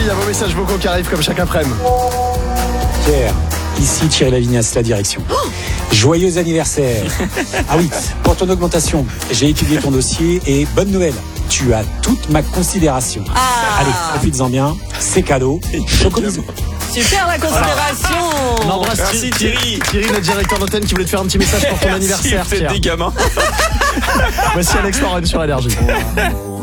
y a vos messages vocaux qui arrivent comme chaque après-midi. Pierre, ici Thierry Lavignas, la direction. Joyeux anniversaire. Ah oui, pour ton augmentation, j'ai étudié ton dossier et bonne nouvelle, tu as toute ma considération. Allez, profites-en bien, c'est cadeau. Choco bisous. Super la considération. On embrasse Merci Thierry. Thierry, notre directeur d'antenne qui voulait te faire un petit message pour ton anniversaire. Merci, vous êtes des gamins. Voici Alex Warren sur Énergie.